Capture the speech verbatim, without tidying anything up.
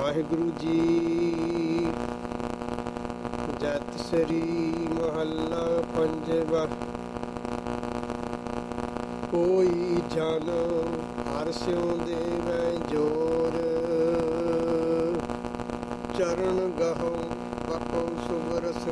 ਵਾਹਿਗੁਰੂ ਜੀ। ਜੈਤ ਸ੍ਰੀ ਮਹੱਲਾ ਪੰਜਵਾ। ਕੋਈ ਜਨ ਹਰਿ ਸਿਉ ਦੇਵੈ ਜੋਰ, ਚਰਨ ਗਹਉ ਬਪਉ ਸੁਭ ਰਸ